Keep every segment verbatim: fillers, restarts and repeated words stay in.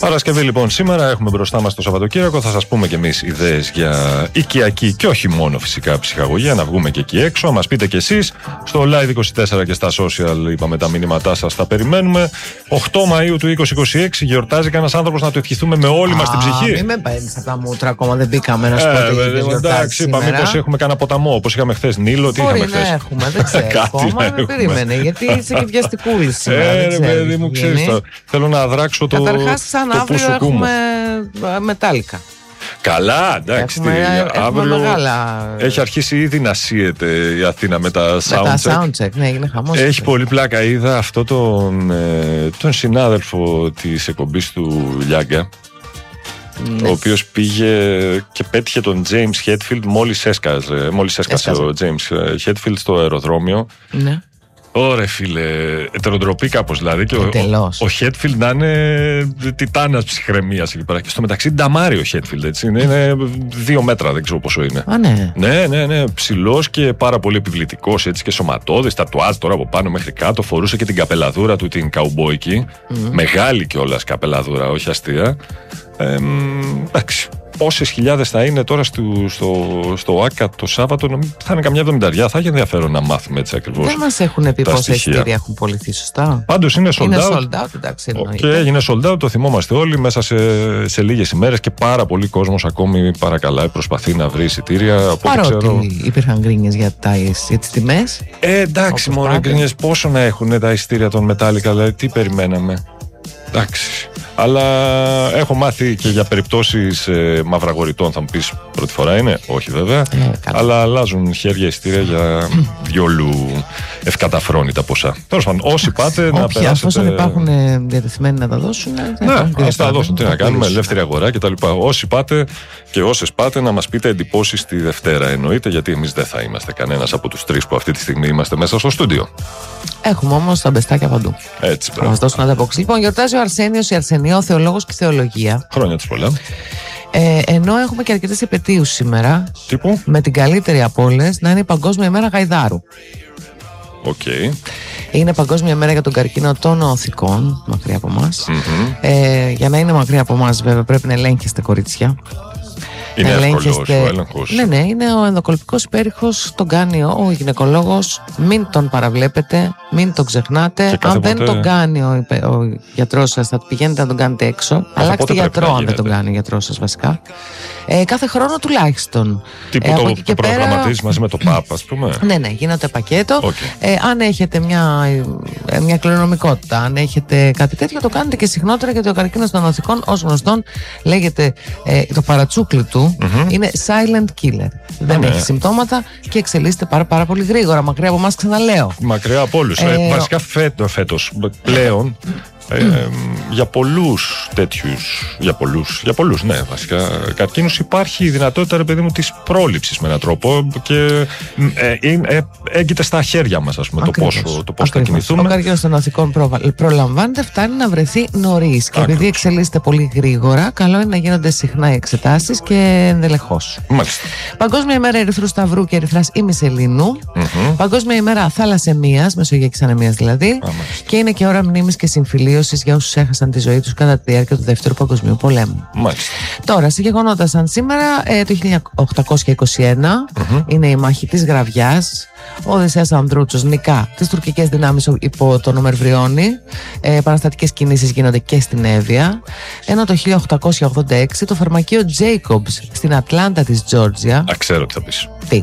Παρασκευή λοιπόν σήμερα, έχουμε μπροστά μας το Σαββατοκύριακο. Θα σας πούμε κι εμείς ιδέες για οικιακή και όχι μόνο φυσικά ψυχαγωγία, να βγούμε και εκεί έξω. Μας πείτε κι εσείς στο Live είκοσι τέσσερα και στα social, είπαμε τα μηνύματά σας, τα περιμένουμε. οκτώ Μαΐου του είκοσι είκοσι έξι γιορτάζει κανένας άνθρωπος, να το ευχηθούμε με όλη μας την ψυχή. Μην με παίρνεις από τα μούτρα, ακόμα δεν μπήκαμε να σου πω ε, τι εντάξει, είπαμε μήπως έχουμε κανένα ποταμό, όπως είχαμε χθες Νείλο, τι είχαμε χθες. Έχουμε, δεν ξέρω ακόμα, με περίμενε, γιατί είσαι και βιαστικούλης σήμερα. Ε, ρε παιδί μου, ξέρεις, θέλω να αδράξω το. Καταρχάς, σαν αύριο έχουμε μετάλλικα. Καλά, εντάξει. Έχουμε, τι, έχουμε αύριο μεγάλα... έχει αρχίσει ήδη να σύεται η Αθήνα με τα soundcheck. Με τα soundcheck, ναι, είναι χαμός. Έχει πολύ πλάκα. Είδα αυτό τον, τον συνάδελφο της εκπομπής του Λιάγκα, ναι. Ο οποίος πήγε και πέτυχε τον James Hetfield μόλις έσκασε, μόλις έσκασε, έσκασε ο James Hetfield στο αεροδρόμιο. Ναι. Ωρε φίλε, ετεροτροπή κάπως δηλαδή. Και ο, ο Χέτφιλντ να είναι τιτάνας ψυχραιμίας εκεί πέρα. Και στο μεταξύ νταμάρει ο Χέτφιλντ, έτσι. Είναι, είναι δύο μέτρα, δεν ξέρω πόσο είναι. Α, ναι. Ναι, ναι, ναι. Ψηλός και πάρα πολύ επιβλητικός, έτσι, και σωματώδης. Τατουάζ τώρα από πάνω μέχρι κάτω. Φορούσε και την καπελαδούρα του, την καουμπόικη. Mm. Μεγάλη κιόλας καπελαδούρα, όχι αστεία. Ε, εντάξει. Πόσες χιλιάδες θα είναι τώρα στο, στο, στο ΆΚΑ το Σάββατο, θα είναι καμιά εβδομηνταριά. Θα έχει ενδιαφέρον να μάθουμε έτσι ακριβώς. Δεν μας έχουν πει πόσα εισιτήρια έχουν πωληθεί, σωστά. Πάντως είναι sold out. Είναι sold out, εντάξει. Και έγινε sold out, το θυμόμαστε όλοι, μέσα σε, σε λίγες ημέρες, και πάρα πολύ κόσμος ακόμη παρακαλάει, προσπαθεί να βρει εισιτήρια. Παρότι ξέρω... υπήρχαν γκρίνιες για, για τις τιμές. Ε, εντάξει, μόνο γκρίνιες, πόσο να έχουν τα εισιτήρια των Metallica, δηλαδή τι περιμέναμε. Εντάξει. Αλλά έχω μάθει και για περιπτώσεις ε, μαυραγορητών. Θα μου πεις, πρώτη φορά είναι? Όχι βέβαια. Ε, αλλά αλλάζουν χέρια εισιτήρια για διόλου ευκαταφρόνητα ποσά. Τέλος πάντων, όσοι πάτε να περάσετε. Εφόσον υπάρχουν διατεθειμένοι να τα δώσουν. Ναι, ας τα δώσουν. Τι να κάνουμε, ελεύθερη αγορά κτλ. Όσοι πάτε και όσες πάτε, να μας πείτε εντυπώσεις τη Δευτέρα, εννοείται, γιατί εμείς δεν θα είμαστε κανένας από τους τρεις που αυτή τη στιγμή είμαστε μέσα στο στούντιο. Έχουμε όμως τα μπεστάκια παντού. Έτσι, θα μας δώσουν ανταπόκριση. Λοιπόν, γιορτάζει ο Αρσένιος, η Αρσενιό, θεολόγος και θεολογία. Χρόνια της πολλά. Ε, ενώ έχουμε και αρκετές επετείους σήμερα. Τύπου? Με την καλύτερη από όλες να είναι η Παγκόσμια ημέρα Γαϊδάρου. Okay. Είναι Παγκόσμια ημέρα για τον καρκίνο των οθικών, μακριά από εμάς. Mm-hmm. Ε, για να είναι μακριά από εμάς, βέβαια, πρέπει να ελέγχεστε, κορίτσια. Είναι εύκολος ο έλεγχος. Ναι, ναι, είναι ο ενδοκολπικός υπέρηχος, τον κάνει ο γυναικολόγος. Μην τον παραβλέπετε, μην τον ξεχνάτε. Αν δεν πότε... τον κάνει ο, ο γιατρός σας, θα πηγαίνετε να τον κάνετε έξω. Αλλάξτε γιατρό αν δεν τον κάνει ο γιατρός σας, βασικά. Ε, κάθε χρόνο τουλάχιστον. Τύπου ε, το, το, το προγραμματίζεις μαζί με το ΠΑΠ, ας πούμε. Ναι, ναι, γίνεται πακέτο. Okay. Ε, αν έχετε μια, μια κληρονομικότητα, αν έχετε κάτι τέτοιο, το κάνετε και συχνότερα, γιατί ο καρκίνος των οθικών, ως γνωστόν, λέγεται ε, το παρατσούκλι του. Mm-hmm. Είναι silent killer. Δεν mm-hmm. έχει συμπτώματα και εξελίσσεται πάρα, πάρα πολύ γρήγορα. Μακριά από εμάς, ξαναλέω. Μακριά από όλους. Ε, ε, βασικά φέτο, φέτος πλέον ε, ε, για πολλούς τέτοιους, για πολλούς, για πολλούς, ναι, βασικά καρκίνους υπάρχει η δυνατότητα, ρε παιδί μου, της πρόληψης με έναν τρόπο, και ε, ε, ε, έγκυται στα χέρια μας, ας πούμε, ακριβώς, το πώς, το πώς θα κινηθούμε. Ο καρκίνος των οθικών προλαμβάνεται, φτάνει να βρεθεί νωρίς. Και επειδή εξελίσσεται πολύ γρήγορα, καλό είναι να γίνονται συχνά οι εξετάσεις και ενδελεχώς. Μάλιστα. Παγκόσμια ημέρα Ερυθρού Σταυρού και Ερυθράς ημισελήνου. Mm-hmm. Παγκόσμια ημέρα θαλασσαιμίας, μεσογειακής ανεμίας δηλαδή. Ah, και είναι και ώρα μνήμης και συμφιλίωσης για όσους έχασαν τη ζωή τους κατά τη διάρκεια του Δεύτερου Παγκοσμίου Πολέμου. Μάλιστα. Τώρα, σε γεγονότα σαν σήμερα, ε, το χίλια οκτακόσια είκοσι ένα mm-hmm. είναι η μάχη της Γραβιάς. Ο Οδυσσέας Ανδρούτσος νικά τις τουρκικές δυνάμεις υπό τον Ομερβριώνη. Ε, παραστατικές κινήσεις γίνονται και στην Εύβοια. Ενώ το χίλια οκτακόσια ογδόντα έξι το φαρμακείο Jacobs στην Ατλάντα της Τζόρτζια. Α, ξέρω τι θα πεις. Τι?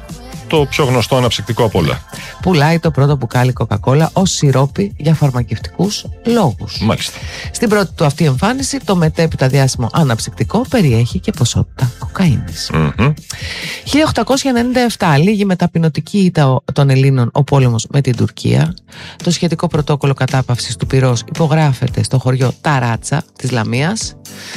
Το πιο γνωστό αναψυκτικό απ' όλα. Πουλάει το πρώτο μπουκάλι Coca-Cola ως σιρόπι για φαρμακευτικούς λόγους. Μάλιστα. Στην πρώτη του αυτή εμφάνιση, το μετέπειτα διάσημο αναψυκτικό περιέχει και ποσότητα κοκαίνης. Mm-hmm. χίλια οκτακόσια ενενήντα επτά, λίγη μεταπεινωτική ήττα των Ελλήνων ο πόλεμος με την Τουρκία. Το σχετικό πρωτόκολλο κατάπαυσης του πυρός υπογράφεται στο χωριό Ταράτσα της Λαμίας.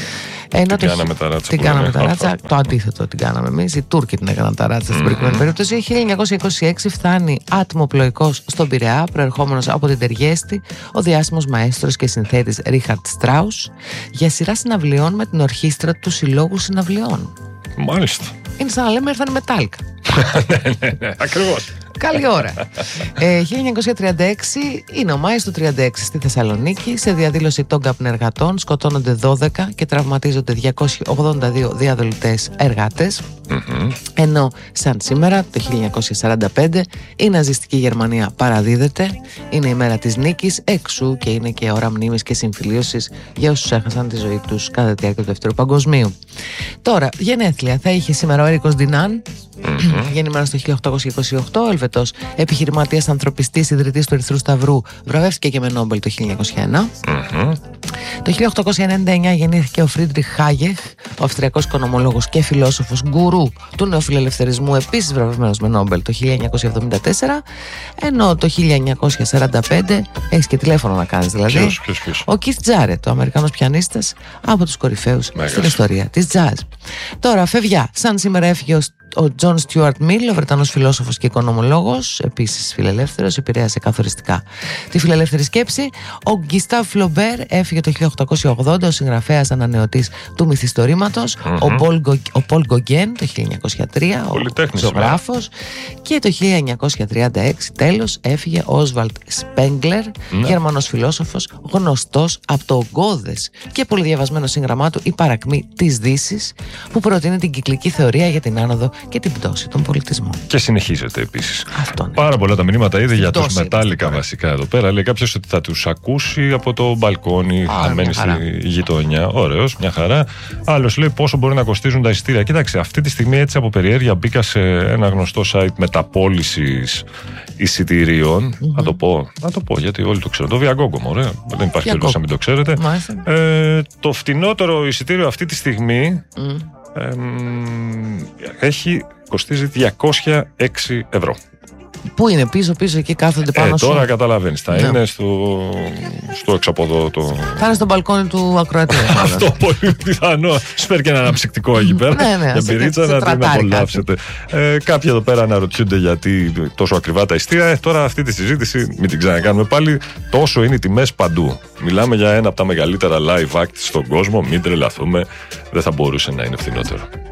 Την το... κάναμε ταράτσα. Την κάναμε ταράτσα. Το αντίθετο την κάναμε εμείς. Οι Τούρκοι την έκαναν ταράτσα στην προηγούμενη περίπτωση. χίλια εννιακόσια είκοσι έξι φτάνει άτμοπλοϊκός στον Πειραιά, προερχόμενος από την Τεργέστη, ο διάσημος μαέστρος και συνθέτης Ρίχαρτ Στράους, για σειρά συναυλιών με την ορχήστρα του Συλλόγου Συναυλιών. Μάλιστα. Είναι σαν να λέμε ήρθαν Metallica. Ναι, ναι, ναι, ακριβώς. Καλή ώρα. ε, χίλια εννιακόσια τριάντα έξι είναι ο Μάης του τριάντα έξι στη Θεσσαλονίκη. Σε διαδήλωση των καπνεργατών σκοτώνονται δώδεκα και τραυματίζονται διακόσιοι ογδόντα δύο διαδηλωτές εργάτες. Mm-hmm. Ενώ σαν σήμερα το χίλια εννιακόσια σαράντα πέντε η ναζιστική Γερμανία παραδίδεται. Είναι η μέρα της νίκης, εξού και είναι και ώρα μνήμης και συμφιλίωσης για όσους έχασαν τη ζωή τους κατά τη διάρκεια του Δεύτερου Παγκοσμίου. Τώρα, γενέθλια θα είχε σήμερα ο Έρικος Ντινάν. Mm-hmm. Γεννημένος το χίλια οκτακόσια είκοσι οκτώ, Ελβετός επιχειρηματίας, ανθρωπιστής, ιδρυτής του Ερυθρού Σταυρού, βραβεύτηκε και με Νόμπελ το χίλια εννιακόσια ένα. Mm-hmm. Το χίλια οκτακόσια ενενήντα εννιά γεννήθηκε ο Φρίντριχ Χάγεχ, ο Αυστριακός οικονομολόγος και φιλόσοφος, γκουρού του νεοφιλελευθερισμού, επίσης βραβευμένος με Νόμπελ το χίλια εννιακόσια εβδομήντα τέσσερα. Ενώ το χίλια εννιακόσια σαράντα πέντε, έχεις και τηλέφωνο να κάνεις δηλαδή, ποιος, ποιος, ποιος. ο Κιθ Τζάρετ, ο Αμερικανός πιανίστας, από τους κορυφαίους Μέγας. στην ιστορία της jazz. Τώρα, φευγιά, σαν σήμερα έφυγε ο Ο Τζον Στιούαρτ Μιλ, ο Βρετανός φιλόσοφος και οικονομολόγος, επίσης φιλελεύθερος, επηρέασε καθοριστικά τη φιλελεύθερη σκέψη. Ο Γκιστάβ Φλομπέρ έφυγε το χίλια οκτακόσια ογδόντα, ο συγγραφέας ανανεωτής του μυθιστορήματος. Mm-hmm. Ο, Πολ Γκο, ο Πολ Γκογκέν το χίλια εννιακόσια τρία, ο ζωγράφος. Και το χίλια εννιακόσια τριάντα έξι τέλος έφυγε ο Όσβαλντ Σπέγγλερ, mm-hmm. Γερμανός φιλόσοφος, γνωστός από το ογκώδες και πολυδιαβασμένο σύγγραμμά του «Η παρακμή της Δύσης», που προτείνει την κυκλική θεωρία για την άνοδο και την πτώση των πολιτισμών. Και συνεχίζεται επίσης. Αυτό, ναι. Πάρα πολλά τα μηνύματα είδε για τους Μετάλλικα βασικά εδώ πέρα. Λέει κάποιος ότι θα τους ακούσει από το μπαλκόνι, χαμένοι στη γειτονιά. Ωραίος, μια χαρά. Άλλος λέει πόσο μπορεί να κοστίζουν τα εισιτήρια. Κοίταξε, αυτή τη στιγμή έτσι από περιέργεια μπήκα σε ένα γνωστό site μεταπώλησης εισιτηρίων. Mm-hmm. Να το πω, να το πω γιατί όλοι το ξέρουν. Το Viagogo, ωραία. Δεν υπάρχει περίπτωση να μην το ξέρετε. Ε, το φτηνότερο εισιτήριο αυτή τη στιγμή. Mm. Ε, έχει κοστίζει διακόσια έξι ευρώ. Πού είναι, πίσω πίσω εκεί κάθονται πάνω ε, σου. Τώρα καταλαβαίνεις, θα ναι. είναι στο, στο εξαποδό το... Θα είναι στο μπαλκόνι του ακροατή. Αυτό πολύ πιθανό. Σου φέρει και ένα αναψυκτικό εκεί πέρα ναι, ναι, για πυρίτσα να την απολαύσετε. ε, Κάποιοι εδώ πέρα αναρωτιούνται γιατί τόσο ακριβά τα ειστήρια. ε, Τώρα αυτή τη συζήτηση μην την ξανακάνουμε πάλι. Τόσο είναι οι τιμές παντού. Μιλάμε για ένα από τα μεγαλύτερα live act στον κόσμο. Μην τρελαθούμε, δεν θα μπορούσε να είναι φθηνότερο.